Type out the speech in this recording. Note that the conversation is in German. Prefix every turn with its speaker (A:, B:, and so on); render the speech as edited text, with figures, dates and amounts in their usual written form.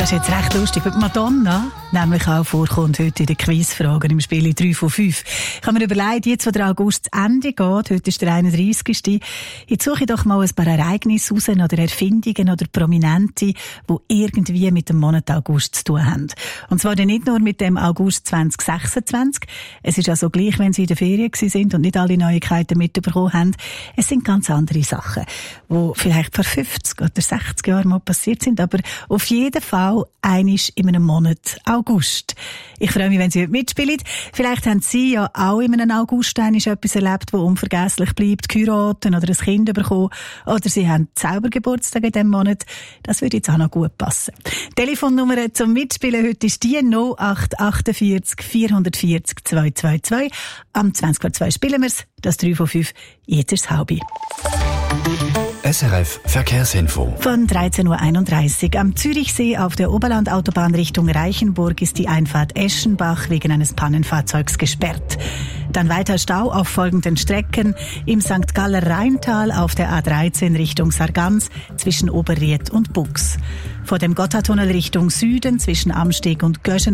A: Das ist jetzt recht lustig, weil Madonna nämlich auch vorkommt heute in den Quizfragen im Spiel 3 von 5. Ich habe mir überlegt, jetzt, wo der August zu Ende geht, heute ist der 31. Jetzt suche ich doch mal ein paar Ereignisse raus oder Erfindungen oder Prominente, die irgendwie mit dem Monat August zu tun haben. Und zwar nicht nur mit dem August 2026. Es ist also gleich, wenn Sie in der Ferien sind und nicht alle Neuigkeiten mitbekommen haben. Es sind ganz andere Sachen, die vielleicht vor 50 oder 60 Jahren mal passiert sind, aber auf jeden Fall einisch in einem Monat August. Ich freue mich, wenn Sie heute mitspielen. Vielleicht haben Sie ja auch in einem August etwas erlebt, das unvergesslich bleibt, geheiratet oder ein Kind bekommen. Oder Sie haben selber Geburtstag in diesem Monat. Das würde jetzt auch noch gut passen. Telefonnummer zum Mitspielen heute ist die 0848 440 222. Am 20.02 spielen wir es. Das 3 von 5. Jetzt ist es halb.
B: SRF Verkehrsinfo.
A: Von 13.31 Uhr. Am Zürichsee auf der Oberlandautobahn Richtung Reichenburg ist die Einfahrt Eschenbach wegen eines Pannenfahrzeugs gesperrt. Dann weiter Stau auf folgenden Strecken: im St. Galler Rheintal auf der A13 Richtung Sargans zwischen Oberried und Bux. Vor dem Gotthardtunnel Richtung Süden zwischen Amsteg und Göschen